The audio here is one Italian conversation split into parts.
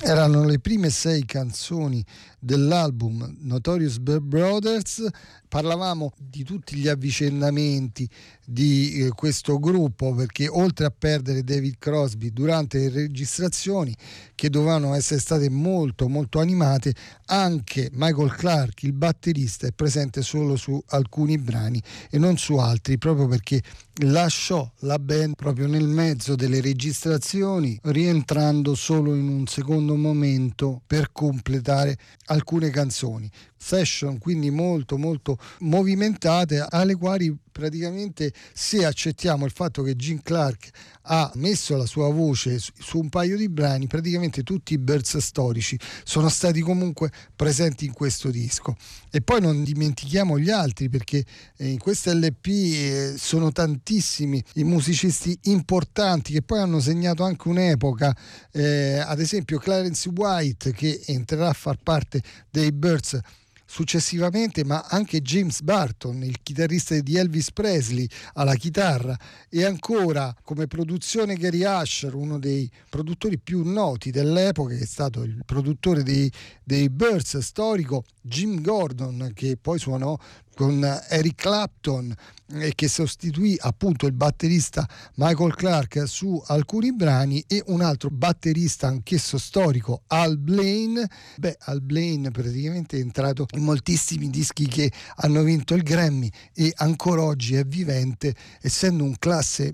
Erano le prime 6 canzoni dell'album Notorious Brothers. Parlavamo di tutti gli avvicendamenti di questo gruppo, perché oltre a perdere David Crosby durante le registrazioni, che dovevano essere state molto molto animate, anche Michael Clark, il batterista, è presente solo su alcuni brani e non su altri, proprio perché lasciò la band proprio nel mezzo delle registrazioni, rientrando solo in un secondo momento per completare alcune canzoni. Session quindi molto molto movimentate, alle quali praticamente, se accettiamo il fatto che Gene Clark ha messo la sua voce su un paio di brani, praticamente tutti i Byrds storici sono stati comunque presenti in questo disco. E poi non dimentichiamo gli altri, perché in questo LP sono tantissimi i musicisti importanti che poi hanno segnato anche un'epoca, ad esempio Clarence White, che entrerà a far parte dei Byrds successivamente, ma anche James Burton, il chitarrista di Elvis Presley, alla chitarra, e ancora come produzione Gary Asher, uno dei produttori più noti dell'epoca, che è stato il produttore dei Byrds storico, Jim Gordon, che poi suonò con Eric Clapton e che sostituì appunto il batterista Michael Clark su alcuni brani, e un altro batterista anch'esso storico, Al Blaine. Al Blaine praticamente è entrato in moltissimi dischi che hanno vinto il Grammy e ancora oggi è vivente, essendo un classe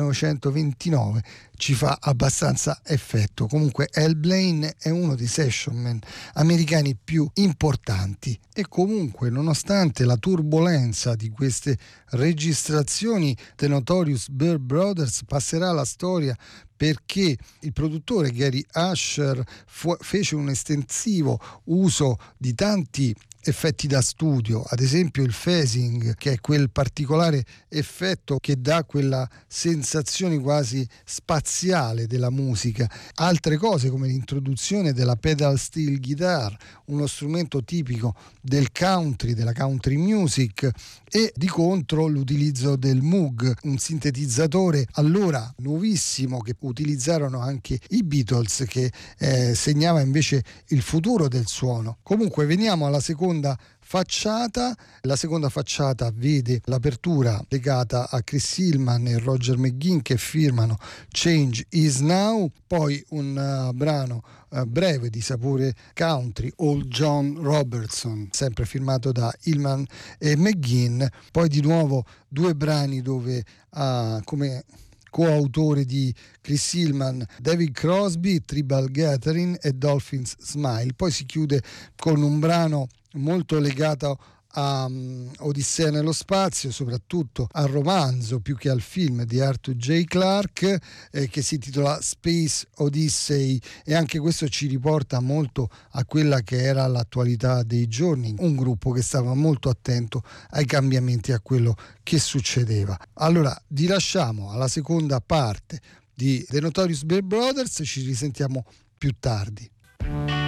1929 ci fa abbastanza effetto. Comunque Al Blaine è uno dei session man americani più importanti, e comunque nonostante la turbolenza di queste registrazioni, The Notorious Byrd Brothers passerà alla storia perché il produttore Gary Asher fece un estensivo uso di tanti effetti da studio, ad esempio il phasing, che è quel particolare effetto che dà quella sensazione quasi spaziale della musica. Altre cose come l'introduzione della pedal steel guitar, uno strumento tipico del country, della country music, e di contro l'utilizzo del Moog, un sintetizzatore allora nuovissimo che utilizzarono anche i Beatles, che segnava invece il futuro del suono. Comunque veniamo alla seconda facciata. La seconda facciata vede l'apertura legata a Chris Hillman e Roger McGuinn, che firmano Change Is Now, poi un brano breve di sapore country, Old John Robertson, sempre firmato da Hillman e McGuinn, poi di nuovo due brani dove come coautore di Chris Hillman, David Crosby, Tribal Gathering e Dolphins Smile. Poi si chiude con un brano molto legato a Odissea nello spazio, soprattutto al romanzo più che al film di Arthur J. Clarke, che si intitola Space Odyssey, e anche questo ci riporta molto a quella che era l'attualità dei giorni, un gruppo che stava molto attento ai cambiamenti, a quello che succedeva. Allora vi lasciamo alla seconda parte di The Notorious Byrd Brothers, ci risentiamo più tardi.